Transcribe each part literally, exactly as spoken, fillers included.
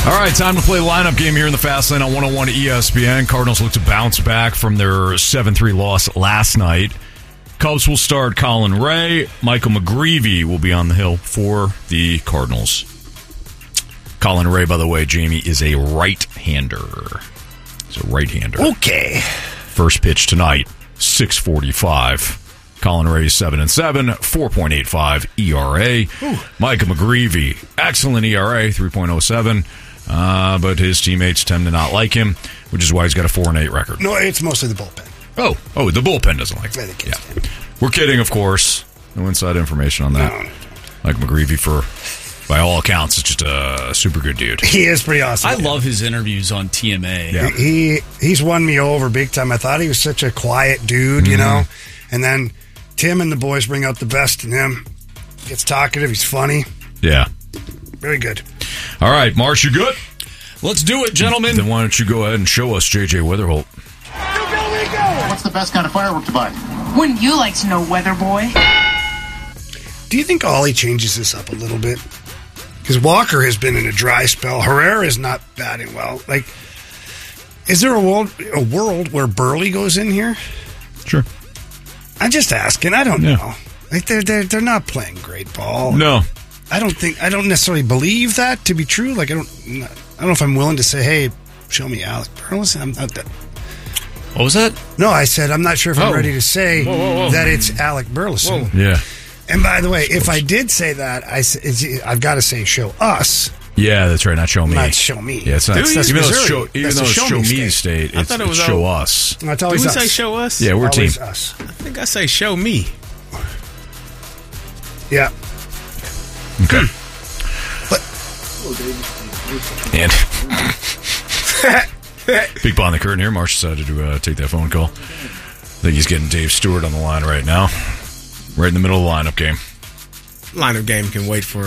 All right, time to play the lineup game here in the Fast Lane on one oh one E S P N. Cardinals look to bounce back from their seven three loss last night. Cubs will start Colin Ray. Michael McGreevy will be on the hill for the Cardinals. Colin Ray, by the way, Jamie, is a right-hander. He's a right-hander. Okay. First pitch tonight, six forty-five. Colin Ray, seven and seven, four point eight five E R A. Ooh. Michael McGreevy, excellent E R A, three point oh seven. Uh, but his teammates tend to not like him, which is why he's got a four and eight record. No, it's mostly the bullpen. Oh, oh, the bullpen doesn't like him. Yeah. We're kidding, of course. No inside information on that. No, no, no. Mike McGreevy, for by all accounts, is just a super good dude. He is pretty awesome. I yeah. love his interviews on T M A. Yeah. He he's won me over big time. I thought he was such a quiet dude, mm-hmm. you know, and then Tim and the boys bring out the best in him. Gets talkative. He's funny. Yeah. Very good. All right, Marsh, you good? Let's do it, gentlemen. Then why don't you go ahead and show us J J Weatherholt. What's the best kind of firework to buy? Wouldn't you like to know, Weather Boy? Do you think Ollie changes this up a little bit? Because Walker has been in a dry spell. Herrera is not batting well. Like, is there a world, a world where Burley goes in here? Sure. I'm just asking. I don't yeah. know. Like they're they're they're not playing great ball. No. I don't think I don't necessarily believe that to be true. Like I don't I don't know if I'm willing to say, hey, show me Alec Burleson. I'm not that. What was that? No, I said I'm not sure if I'm oh. ready to say whoa, whoa, whoa. that it's Alec Burleson. Whoa. Yeah. And by the way, if I did say that, I it's, I've got to say show us. Yeah, that's right. Not show me. Not show me. Yeah, it's not. That's even though Missouri. it's show, even that's though it's show, show me state. state, I it's, thought it was it's show us. No, it's Do always we us. say show us? Yeah, we're always team. Us. I think I say show me. Yeah. Okay. But and big behind the curtain here. Marsh decided to uh, take that phone call. I think he's getting Dave Stewart on the line right now, right in the middle of the lineup game. Lineup game can wait for.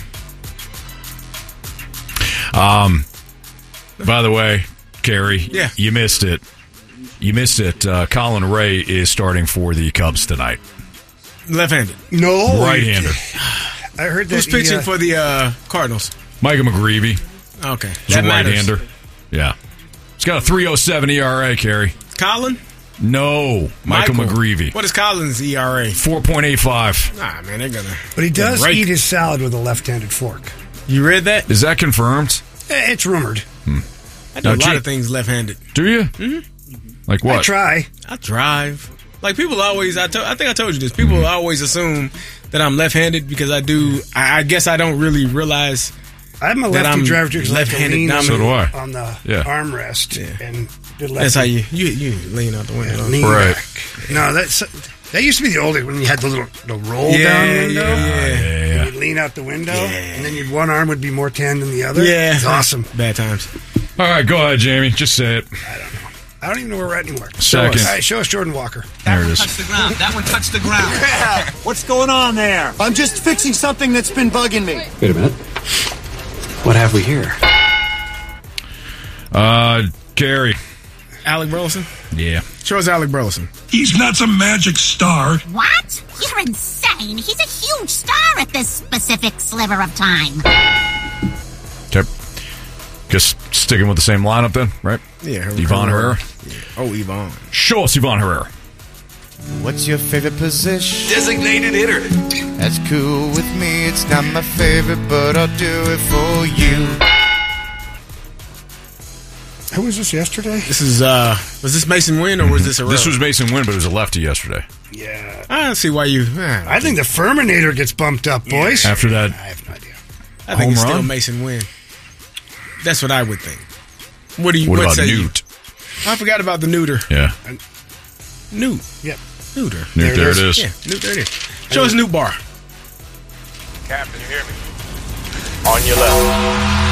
Uh... Um. By the way, Kerry, yeah. you missed it. You missed it. Uh, Colin Ray is starting for the Cubs tonight. Left-handed. No, right-hander. I heard that. Who's he, pitching uh, for the uh, Cardinals? Michael McGreevy. Okay, He's that a right-hander. matters. Yeah, he's got a three oh seven E R A. Kerry. Colin? No, Michael, Michael McGreevy. What is Colin's E R A? four point eight five. Nah, man, they're gonna. But he does rake. eat his salad with a left-handed fork. You read that? Is that confirmed? Eh, It's rumored. Hmm. I do Now, a lot Jake- of things left-handed. Do you? Mm-hmm. Like what? I try. I drive. Like people always, I, to, I think I told you this. People Mm-hmm. always assume that I'm left-handed because I do. I, I guess I don't really realize. I'm a that lefty I'm driver too because I have to left-handed lean dominant. So do I. on the Yeah. armrest Yeah. and do lefty. That's how you you, you lean out the window. Yeah, don't lean you? Right. back. No, that's that used to be the old days when you had the little the roll Yeah, down window. yeah, yeah. Yeah, And yeah. you'd lean out the window, Yeah. and then you'd, one arm would be more tan than the other. Yeah, It's awesome. Bad times. All right, go ahead, Jamie. Just say it. I don't know. I don't even know where we're at anymore. Second. Show us, All right, show us Jordan Walker. There it is. Touch the ground. That one touched the ground. Yeah. What's going on there? I'm just fixing something that's been bugging me. Wait a minute. What have we here? Uh, Kerry. Alec Burleson. Yeah. Show us Alec Burleson. He's not some magic star. What? You're insane. He's a huge star at this specific sliver of time. Okay. Guess sticking with the same lineup then, right? Yeah. Yvonne Herrera. Yeah. Oh, Yvonne. Show us Yvonne Herrera. What's your favorite position? Designated hitter. That's cool with me. It's not my favorite, but I'll do it for you. Who was this yesterday? This is, uh, was this Mason Wynn or was this a This was Mason Wynn, but it was a lefty yesterday. Yeah. I don't see why you. eh, I think the Furminator gets bumped up, boys. After that, I have no idea. I think it's home still run? Mason Wynn. That's what I would think. What do you? what what about say you? Newt? I forgot about the neuter. Yeah. Newt. Yep. Neuter. Newt, there it is. Yeah, Newt, there it is. Show us Newt Bar. Captain, you hear me? On your left.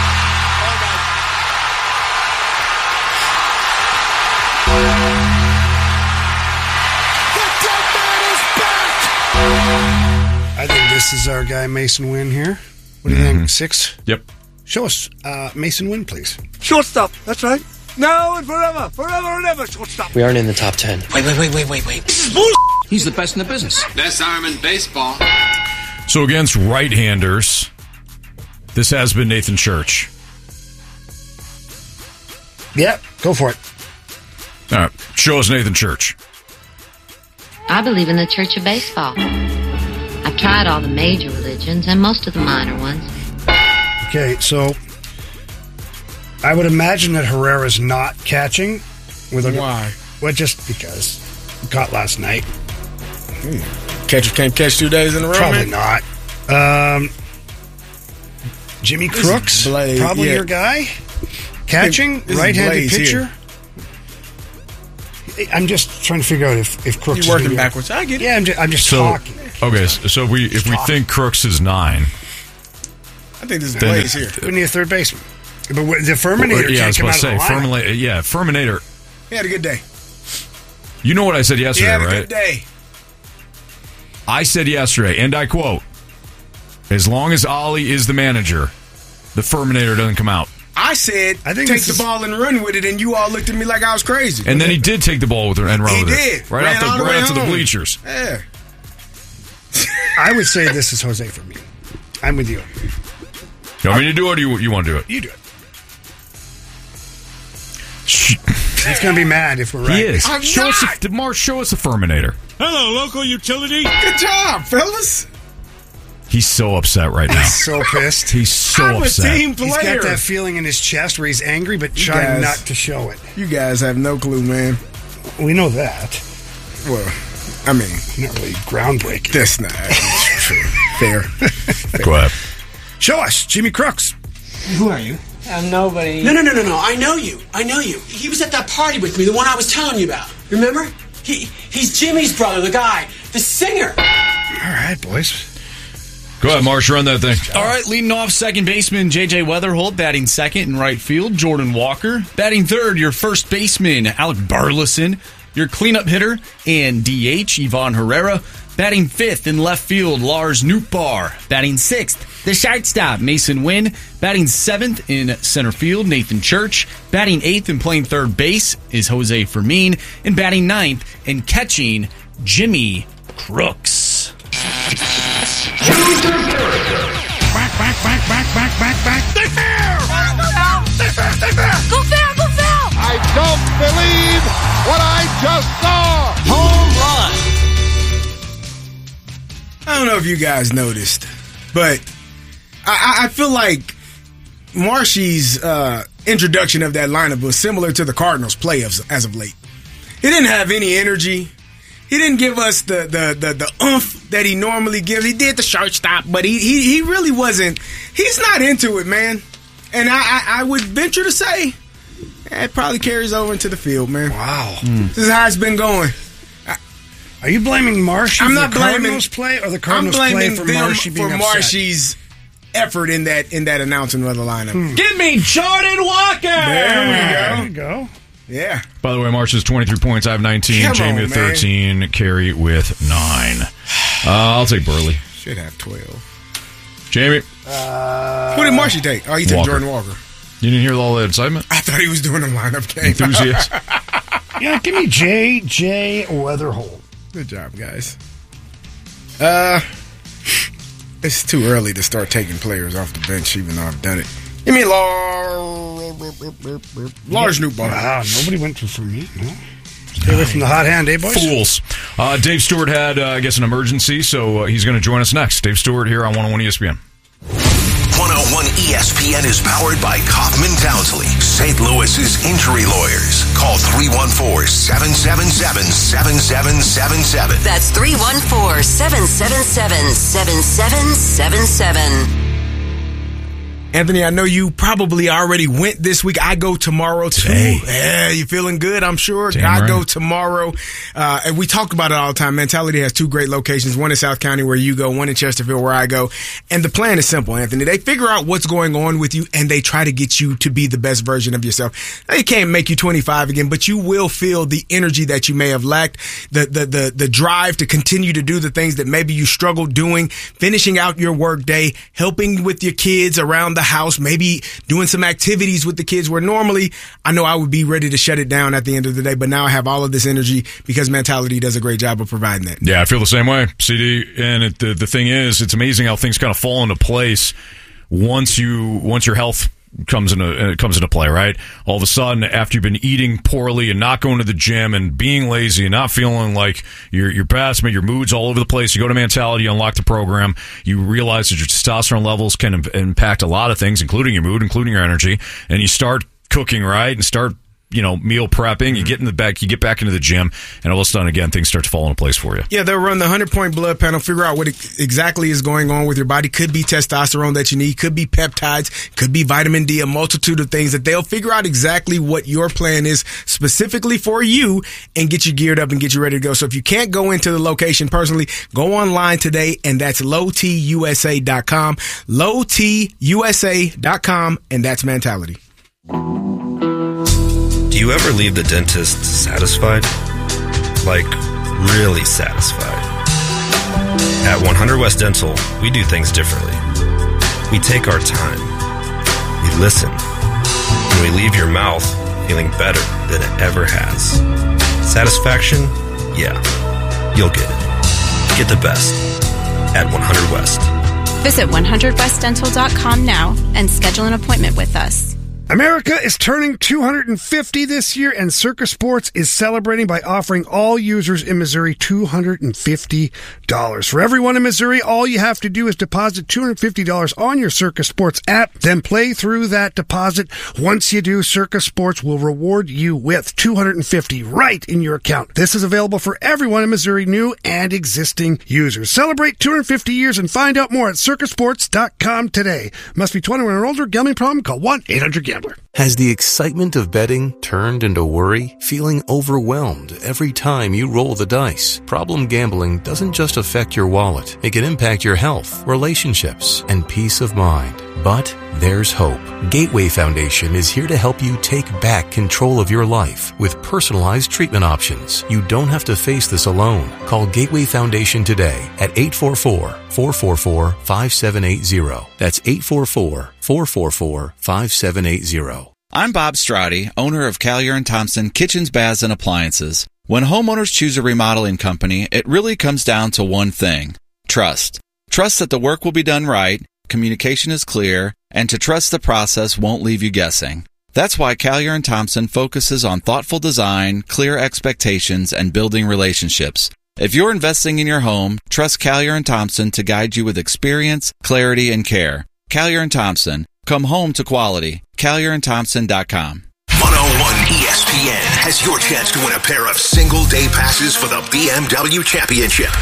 I think this is our guy, Mason Wynn here. What do you Mm-hmm. think? Six? Yep. Show us uh, Mason Wynn, please. Shortstop. That's right. Now and forever. Forever and ever. Shortstop. We aren't in the top ten. Wait, wait, wait, wait, wait, wait. This is bull. He's the best in the business. Best arm in baseball. So against right-handers, this has been Nathan Church. Yeah, go for it. All right. Show us Nathan Church. I believe in the Church of Baseball. I've tried all the major religions and most of the minor ones. Okay, so I would imagine that Herrera's not catching. With a, Why? Well, just because. Caught last night. Hmm. Catcher can't catch two days in a row, Probably man? not. Um, Jimmy This Crooks, is Blaze, probably yeah. your guy. Catching, This is right-handed Blaze pitcher. here. I'm just trying to figure out if, if Crooks You're is working gonna be- backwards. I get it. Yeah, I'm just, I'm just So, talking. okay, so if we if we think Crooks is nine, I think this is then Blaze it- here. We need a third baseman. But what- the Furminator yeah, I can't was come about out to of say, the lineup. Furminator, yeah, Furminator. He had a good day. You know what I said He yesterday, had a right? good day. I said yesterday, and I quote, as long as Ollie is the manager, the Furminator doesn't come out. I said, I think take this the is- ball and run with it, and you all looked at me like I was crazy. And then he did take the ball with her and run He with did. it. Right Ran out all the, the right way out to the home. bleachers. Yeah. I would say this is Jose for me. I'm with you. You want me to do it or do you, you want to do it? You do it. He's going to be mad if we're right. He is. I'm show not. us the, Mark, show us the Furminator. Hello, local utility. Good job, fellas. He's so upset right now. So pissed. He's so I'm upset. a team He's player. got that feeling in his chest where he's angry, but trying guys- not to show it. You guys have no clue, man. We know that. Well, I mean, Not really groundbreaking. that's not true. Fair. Go ahead. Show us, Jimmy Crooks. Who are you? I'm nobody. No, no, no, no, no. I know you. I know you. He was at that party with me, the one I was telling you about. Remember? He he's Jimmy's brother, the guy, the singer. All right, boys. Go ahead, Marsh, run that thing. All right, leading off second baseman J J Weatherholt, batting second in right field Jordan Walker, batting third your first baseman Alec Burleson, your cleanup hitter and D H Ivan Herrera, batting fifth in left field Lars Nootbaar, batting sixth the shortstop Mason Wynn, batting seventh in center field Nathan Church, batting eighth and playing third base is Jose Fermin, and batting ninth and catching Jimmy Crooks. Back, back, back, back, back, back, back. Stay fair! Stay fair, stay fair! Go fair, go fair! I don't believe what I just saw! Home run! I don't know if you guys noticed, but I, I feel like Marshy's uh, introduction of that lineup was similar to the Cardinals' play of, as of late. He didn't have any energy. He didn't give us the the the, the oomph that he normally gives. He did the shortstop, but he, he he really wasn't. He's not into it, man. And I, I, I would venture to say it probably carries over into the field, man. Wow. This is how it's been going. Are you blaming Marshy I'm for not the blaming Cardinals play or the Cardinals I'm play blaming for them Marshy being for upset? Marshy's effort in that in that announcement of the lineup. Hmm. Give me Jordan Walker! There we There go. you go. Yeah. By the way, Marsh is twenty-three points. I have nineteen. Come Jamie on, with man. thirteen. Carey with nine. Uh, I'll take Burley. Should have twelve. Jamie. Uh, Who did Marshy take? Oh, he took Walker. Jordan Walker. You didn't hear all that excitement? I thought he was doing a lineup game. Enthusiast. Yeah, give me J J Weatherholt. Good job, guys. Uh, it's too early to start taking players off the bench, even though I've done it. Give me Lars Lars Nootbaar. Wow, nobody went to for me. No. Stay away from the hot hand, eh, boys? Fools. Uh, Dave Stewart had, uh, I guess, an emergency, so uh, he's going to join us next. Dave Stewart here on one oh one E S P N. one oh one E S P N is powered by Kaufman Townsley, Saint Louis's injury lawyers. Call three one four, seven seven seven, seven seven seven seven. That's three one four, seven seven seven, seven seven seven seven. Anthony, I know you probably already went this week. I go tomorrow too. Hey. Yeah, you feeling good, I'm sure. Damn I right. go tomorrow. Uh, and we talk about it all the time. Mentality has two great locations, one in South County where you go, one in Chesterfield where I go. And the plan is simple, Anthony. They figure out what's going on with you and they try to get you to be the best version of yourself. They can't make you twenty-five again, but you will feel the energy that you may have lacked, the, the, the, the drive to continue to do the things that maybe you struggled doing, finishing out your work day, helping with your kids around the house, maybe doing some activities with the kids where normally I know I would be ready to shut it down at the end of the day, but now I have all of this energy because Mentality does a great job of providing that. Yeah, I feel the same way, C D. And it, the the thing is, it's amazing how things kind of fall into place once you once your health comes into comes into play, right? All of a sudden, after you've been eating poorly and not going to the gym and being lazy and not feeling like your your best, your mood's all over the place, you go to Mentality, you unlock the program, you realize that your testosterone levels can im- impact a lot of things, including your mood, including your energy, and you start cooking right and start, you know, meal prepping, you get in the back, you get back into the gym, and all of a sudden, again, things start to fall into place for you. Yeah, they'll run the hundred-point blood panel, figure out what exactly is going on with your body. Could be testosterone that you need, could be peptides, could be vitamin D, a multitude of things that they'll figure out exactly what your plan is specifically for you and get you geared up and get you ready to go. So if you can't go into the location personally, go online today, and that's low t u s a dot com, low t u s a dot com, and that's Mentality. Do you ever leave the dentist satisfied? Like, really satisfied? At one hundred West Dental, we do things differently. We take our time. We listen. And we leave your mouth feeling better than it ever has. Satisfaction? Yeah. You'll get it. Get the best at one hundred West. Visit one hundred west dental dot com now and schedule an appointment with us. America is turning two hundred fifty this year, and Circa Sports is celebrating by offering all users in Missouri two hundred fifty dollars. For everyone in Missouri, all you have to do is deposit two hundred fifty dollars on your Circa Sports app, then play through that deposit. Once you do, Circa Sports will reward you with two hundred fifty dollars right in your account. This is available for everyone in Missouri, new and existing users. Celebrate two hundred fifty years and find out more at circa sports dot com today. Must be twenty-one or older. Gambling problem? Call one eight hundred gambler. Has the excitement of betting turned into worry? Feeling overwhelmed every time you roll the dice? Problem gambling doesn't just affect your wallet. It can impact your health, relationships, and peace of mind. But there's hope. Gateway Foundation is here to help you take back control of your life with personalized treatment options. You don't have to face this alone. Call Gateway Foundation today at eight four four, four four four, five seven eight zero. That's eight four four, four four four, five seven eight zero. I'm Bob Strati, owner of Callier and Thompson Kitchens, Baths, and Appliances. When homeowners choose a remodeling company, it really comes down to one thing: trust. Trust that the work will be done right, communication is clear, and to trust the process won't leave you guessing. That's why Callier and Thompson focuses on thoughtful design, clear expectations, and building relationships. If you're investing in your home, trust Callier and Thompson to guide you with experience, clarity, and care. Callier and Thompson. Come home to quality. Callier and Thompson dot com. one oh one E S P N has your chance to win a pair of single-day passes for the B M W Championship.